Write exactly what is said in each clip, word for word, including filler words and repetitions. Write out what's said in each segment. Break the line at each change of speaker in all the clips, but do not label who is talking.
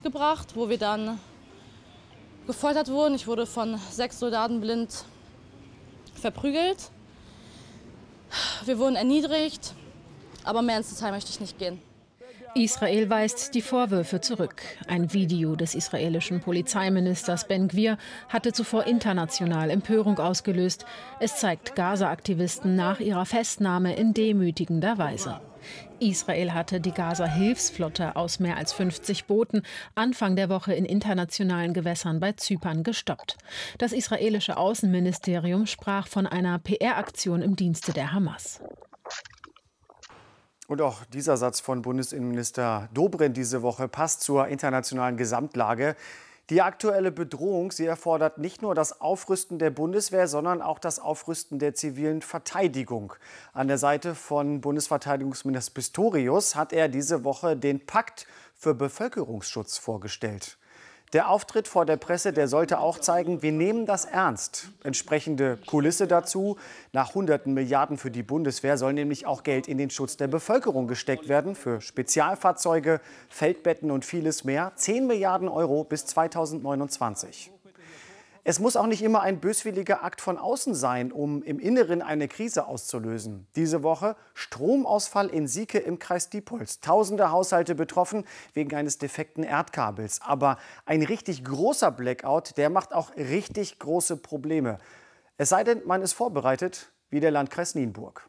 gebracht, wo wir dann gefoltert wurden. Ich wurde von sechs Soldaten blind verprügelt. Wir wurden erniedrigt, aber mehr ins Detail möchte ich nicht gehen.
Israel weist die Vorwürfe zurück. Ein Video des israelischen Polizeiministers Ben Gvir hatte zuvor international Empörung ausgelöst. Es zeigt Gaza-Aktivisten nach ihrer Festnahme in demütigender Weise. Israel hatte die Gaza-Hilfsflotte aus mehr als fünfzig Booten Anfang der Woche in internationalen Gewässern bei Zypern gestoppt. Das israelische Außenministerium sprach von einer P R-Aktion im Dienste der Hamas.
Und auch dieser Satz von Bundesinnenminister Dobrindt diese Woche passt zur internationalen Gesamtlage. Die aktuelle Bedrohung, sie erfordert nicht nur das Aufrüsten der Bundeswehr, sondern auch das Aufrüsten der zivilen Verteidigung. An der Seite von Bundesverteidigungsminister Pistorius hat er diese Woche den Pakt für Bevölkerungsschutz vorgestellt. Der Auftritt vor der Presse, der sollte auch zeigen, wir nehmen das ernst. Entsprechende Kulisse dazu. Nach hunderten Milliarden für die Bundeswehr soll nämlich auch Geld in den Schutz der Bevölkerung gesteckt werden. Für Spezialfahrzeuge, Feldbetten und vieles mehr. zehn Milliarden Euro bis zweitausendneunundzwanzig. Es muss auch nicht immer ein böswilliger Akt von außen sein, um im Inneren eine Krise auszulösen. Diese Woche Stromausfall in Sieke im Kreis Diepholz. Tausende Haushalte betroffen wegen eines defekten Erdkabels. Aber ein richtig großer Blackout, der macht auch richtig große Probleme. Es sei denn, man ist vorbereitet, wie der Landkreis Nienburg.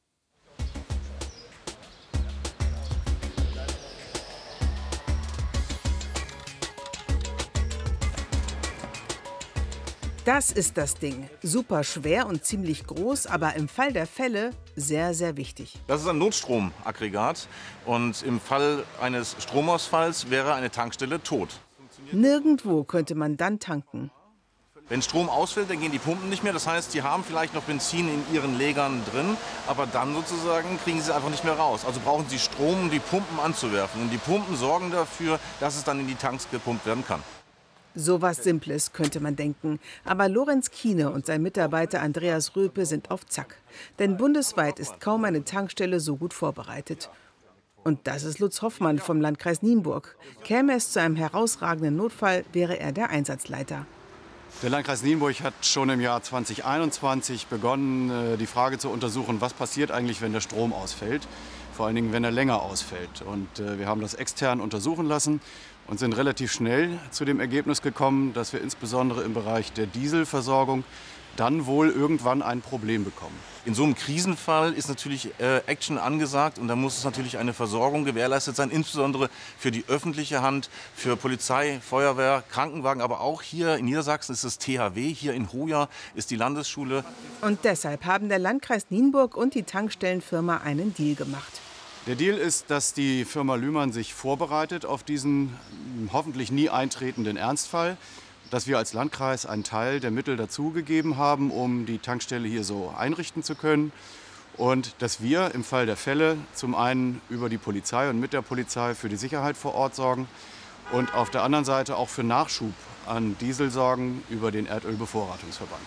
Das ist das Ding. Super schwer und ziemlich groß, aber im Fall der Fälle sehr, sehr wichtig.
Das ist ein Notstromaggregat und im Fall eines Stromausfalls wäre eine Tankstelle tot.
Nirgendwo könnte man dann tanken.
Wenn Strom ausfällt, dann gehen die Pumpen nicht mehr. Das heißt, die haben vielleicht noch Benzin in ihren Legern drin, aber dann sozusagen kriegen sie es einfach nicht mehr raus. Also brauchen sie Strom, um die Pumpen anzuwerfen. Und die Pumpen sorgen dafür, dass es dann in die Tanks gepumpt werden kann.
So was Simples könnte man denken. Aber Lorenz Kiene und sein Mitarbeiter Andreas Röpe sind auf Zack. Denn bundesweit ist kaum eine Tankstelle so gut vorbereitet. Und das ist Lutz Hoffmann vom Landkreis Nienburg. Käme es zu einem herausragenden Notfall, wäre er der Einsatzleiter.
Der Landkreis Nienburg hat schon im Jahr zweitausendeinundzwanzig begonnen, die Frage zu untersuchen, was passiert eigentlich, wenn der Strom ausfällt. Vor allen Dingen, wenn er länger ausfällt. Und wir haben das extern untersuchen lassen und sind relativ schnell zu dem Ergebnis gekommen, dass wir insbesondere im Bereich der Dieselversorgung dann wohl irgendwann ein Problem bekommen.
In so einem Krisenfall ist natürlich äh, Action angesagt und da muss es natürlich eine Versorgung gewährleistet sein, insbesondere für die öffentliche Hand, für Polizei, Feuerwehr, Krankenwagen, aber auch hier in Niedersachsen ist es T H W, hier in Hoya ist die Landesschule.
Und deshalb haben der Landkreis Nienburg und die Tankstellenfirma einen Deal gemacht.
Der Deal ist, dass die Firma Lühmann sich vorbereitet auf diesen hoffentlich nie eintretenden Ernstfall, dass wir als Landkreis einen Teil der Mittel dazugegeben haben, um die Tankstelle hier so einrichten zu können und dass wir im Fall der Fälle zum einen über die Polizei und mit der Polizei für die Sicherheit vor Ort sorgen und auf der anderen Seite auch für Nachschub an Diesel sorgen über den Erdölbevorratungsverband.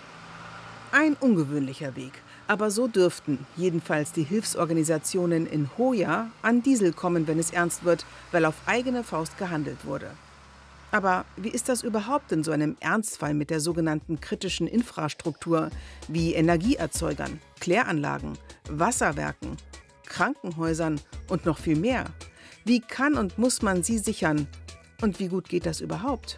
Ein ungewöhnlicher Weg. Aber so dürften jedenfalls die Hilfsorganisationen in Hoya an Diesel kommen, wenn es ernst wird, weil auf eigene Faust gehandelt wurde. Aber wie ist das überhaupt in so einem Ernstfall mit der sogenannten kritischen Infrastruktur wie Energieerzeugern, Kläranlagen, Wasserwerken, Krankenhäusern und noch viel mehr? Wie kann und muss man sie sichern? Und wie gut geht das überhaupt?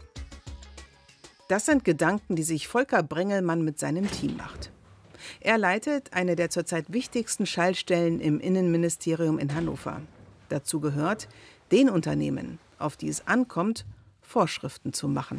Das sind Gedanken, die sich Volker Brengelmann mit seinem Team macht. Er leitet eine der zurzeit wichtigsten Schaltstellen im Innenministerium in Hannover. Dazu gehört, den Unternehmen, auf die es ankommt, Vorschriften zu machen.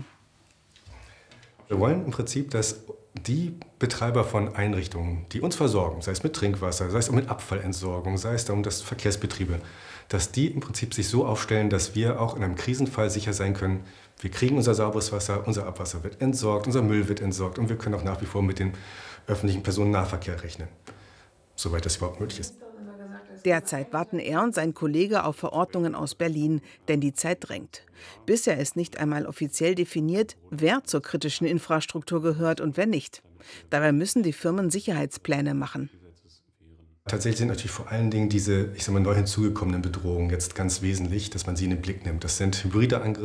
Wir wollen im Prinzip, dass die Betreiber von Einrichtungen, die uns versorgen, sei es mit Trinkwasser, sei es mit Abfallentsorgung, sei es darum, dass Verkehrsbetriebe, dass die im Prinzip sich so aufstellen, dass wir auch in einem Krisenfall sicher sein können, wir kriegen unser sauberes Wasser, unser Abwasser wird entsorgt, unser Müll wird entsorgt und wir können auch nach wie vor mit dem öffentlichen Personennahverkehr rechnen, soweit das überhaupt möglich ist.
Derzeit warten er und sein Kollege auf Verordnungen aus Berlin, denn die Zeit drängt. Bisher ist nicht einmal offiziell definiert, wer zur kritischen Infrastruktur gehört und wer nicht. Dabei müssen die Firmen Sicherheitspläne machen.
Tatsächlich sind natürlich vor allen Dingen diese, ich sag mal, neu hinzugekommenen Bedrohungen jetzt ganz wesentlich, dass man sie in den Blick nimmt. Das sind hybride Angriffe.